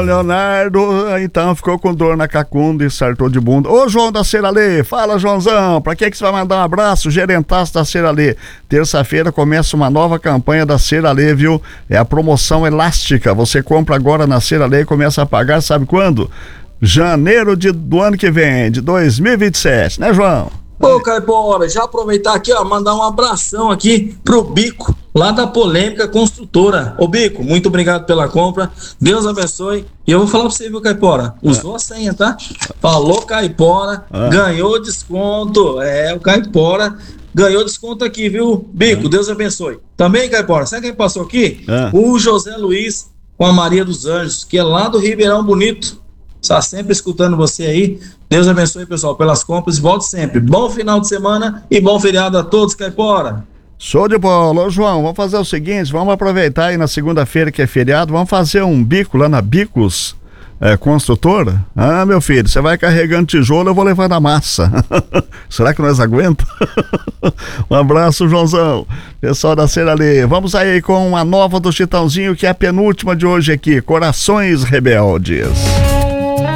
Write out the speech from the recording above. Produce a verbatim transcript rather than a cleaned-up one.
Leonardo, então ficou com dor na cacunda e sartou de bunda. Ô, João da Ceiralê, fala, Joãozão, pra que que você vai mandar um abraço? Gerentaço da Ceiralê. Terça-feira começa uma nova campanha da Ceiralê, viu? É a promoção elástica. Você compra agora na Ceiralê e começa a pagar, sabe quando? Janeiro de, do ano que vem, de dois mil e vinte e sete, né, João? Ô, Caipora, já aproveitar aqui, ó, mandar um abração aqui pro Bico, lá da Polêmica Construtora. Ô, Bico, muito obrigado pela compra, Deus abençoe. E eu vou falar pra você, viu, Caipora? Usou a senha, tá? Falou Caipora, ah. ganhou desconto. É, o Caipora ganhou desconto aqui, viu, Bico? Ah. Deus abençoe. Também, Caipora, sabe quem passou aqui? Ah. O José Luiz com a Maria dos Anjos, que é lá do Ribeirão Bonito. Está sempre escutando você aí. Deus abençoe, pessoal, pelas compras. Volte sempre. Bom final de semana e bom feriado a todos, Caipora. Show de bola. Ô, João, vamos fazer o seguinte, vamos aproveitar aí na segunda-feira que é feriado, vamos fazer um bico lá na Bicos é, Construtora. Ah, meu filho, você vai carregando tijolo, eu vou levando a massa. Será que nós aguenta? Um abraço, Joãozão. Pessoal da Ceiralê. Vamos aí com a nova do Chitãozinho, que é a penúltima de hoje aqui, Corações Rebeldes.